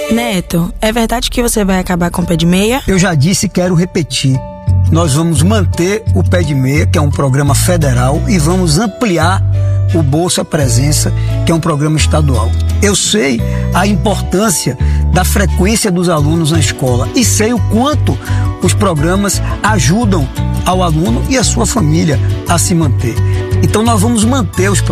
Neto, é verdade que você vai acabar com o pé de meia? Eu já disse e quero repetir. Nós vamos manter o Pé de Meia, que é um programa federal, e vamos ampliar o Bolsa Presença, que é um programa estadual. Eu sei a importância da frequência dos alunos na escola e sei o quanto os programas ajudam ao aluno e a sua família a se manter. Então nós vamos manter os